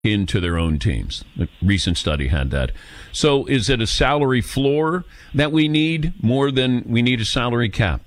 into their own teams. A recent study had that. So is it a salary floor that we need more than we need a salary cap?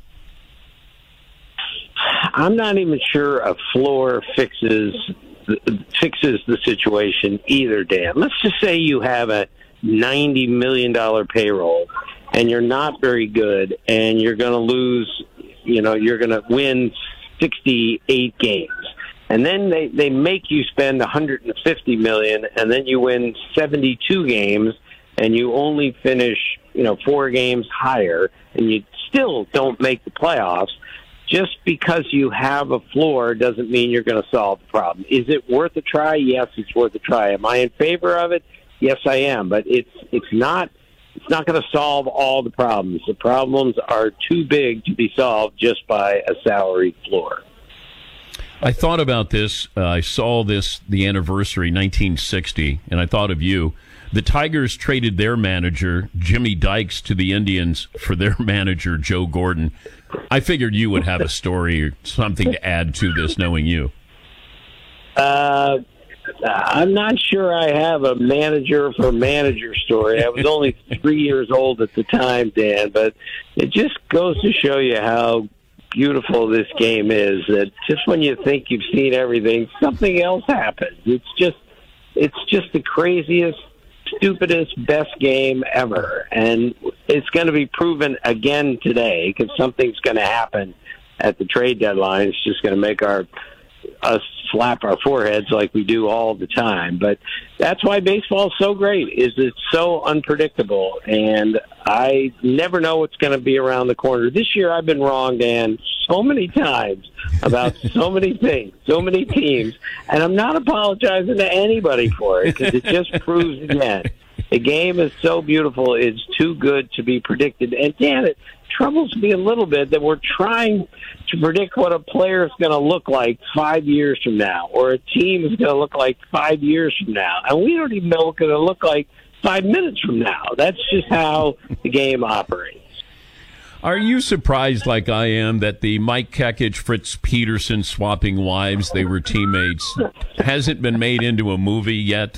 I'm not even sure a floor fixes the situation either, Dan. Let's just say you have a $90 million payroll and you're not very good and you're going to lose, you're going to win 68 games. And then they make you spend $150 million, and then you win 72 games, and you only finish 4 games higher, and you still don't make the playoffs. Just because you have a floor doesn't mean you're going to solve the problem. Is it worth a try? Yes, it's worth a try. Am I in favor of it? Yes, I am. But it's not going to solve all the problems. The problems are too big to be solved just by a salary floor. I thought about this. I saw the anniversary, 1960, and I thought of you. The Tigers traded their manager, Jimmy Dykes, to the Indians for their manager, Joe Gordon. I figured you would have a story or something to add to this, knowing you. I'm not sure I have a manager for manager story. I was only 3 years old at the time, Dan, but it just goes to show you how beautiful this game is, that just when you think you've seen everything, something else happens. It's just the craziest, stupidest, best game ever. And it's going to be proven again today because something's going to happen at the trade deadline. It's just going to make us slap our foreheads like we do all the time. But that's why baseball is so great, is it's so unpredictable, and I never know what's going to be around the corner. This year I've been wrong, Dan, so many times about so many things, so many teams, and I'm not apologizing to anybody for it because it just proves again. The game is so beautiful, it's too good to be predicted. And, Dan, it troubles me a little bit that we're trying to predict what a player is going to look like 5 years from now, or a team is going to look like 5 years from now. And we don't even know what it's going to look like 5 minutes from now. That's just how the game operates. Are you surprised, like I am, that the Mike Kekich, Fritz Peterson swapping wives, they were teammates, hasn't been made into a movie yet?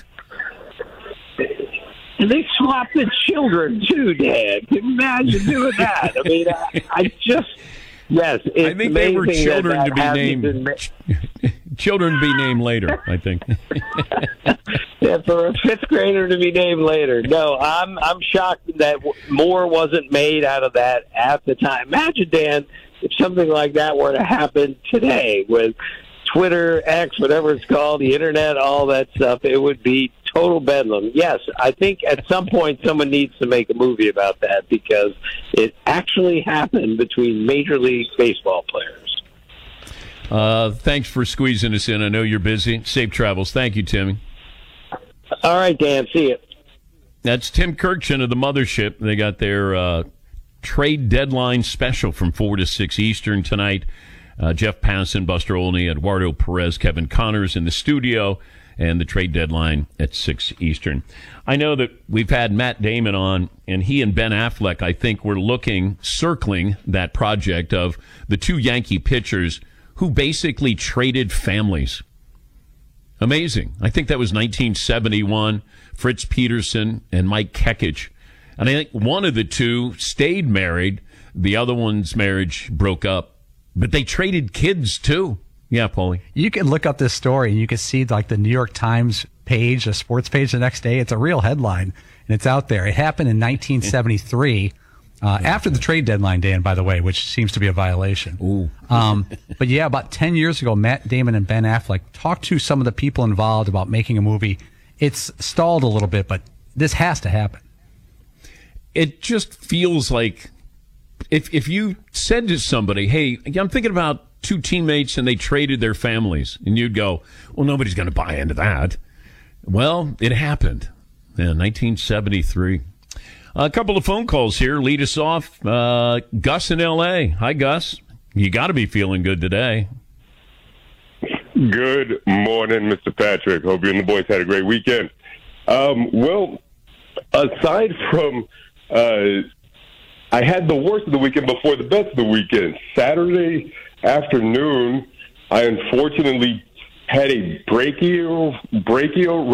And they swapped the children, too, Dan. Can you imagine doing that? I mean, I just, yes. It's I think they were children to be named. Children to be named later, I think. Yeah, for a fifth grader to be named later. No, I'm shocked that more wasn't made out of that at the time. Imagine, Dan, if something like that were to happen today with Twitter, X, whatever it's called, the internet, all that stuff, it would be total bedlam. Yes, I think at some point someone needs to make a movie about that because it actually happened between Major League Baseball players. Thanks for squeezing us in. I know you're busy. Safe travels. Thank you, Timmy. All right, Dan. See you. That's Tim Kirkchin of the Mothership. They got their trade deadline special from 4 to 6 Eastern tonight. Jeff Passan, Buster Olney, Eduardo Perez, Kevin Connors in the studio, and the trade deadline at 6 Eastern. I know that we've had Matt Damon on, and he and Ben Affleck, I think, were circling that project of the two Yankee pitchers who basically traded families. Amazing. I think that was 1971, Fritz Peterson and Mike Kekich. And I think one of the two stayed married. The other one's marriage broke up. But they traded kids, too. Yeah, Paulie. You can look up this story, and you can see like the New York Times page, the sports page the next day. It's a real headline, and it's out there. It happened in 1973, after the trade deadline, Dan, by the way, which seems to be a violation. Ooh. But, yeah, about 10 years ago, Matt Damon and Ben Affleck talked to some of the people involved about making a movie. It's stalled a little bit, but this has to happen. It just feels like if you said to somebody, hey, I'm thinking about two teammates and they traded their families, and you'd go, well, nobody's going to buy into that. Well, it happened in 1973. A couple of phone calls here. Lead us off. Gus in L.A. Hi, Gus. You got to be feeling good today. Good morning, Mr. Patrick. Hope you and the boys had a great weekend. Well, aside from I had the worst of the weekend before the best of the weekend. Saturday afternoon, I unfortunately had a brachial